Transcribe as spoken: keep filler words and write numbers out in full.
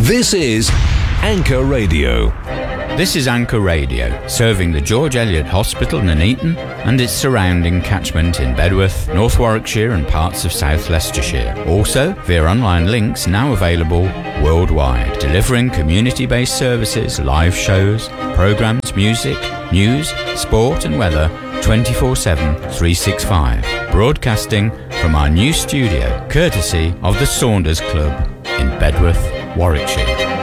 This is Anchor Radio. This is Anchor Radio, serving the George Eliot Hospital, Nuneaton, and its surrounding catchment in Bedworth, North Warwickshire and parts of South Leicestershire. Also, via online links now available worldwide, delivering community-based services, live shows, programmes, music, news, sport and weather twenty-four seven, three sixty-five. Broadcasting from our new studio, courtesy of the Saunders Club in Bedworth, Warwickshire.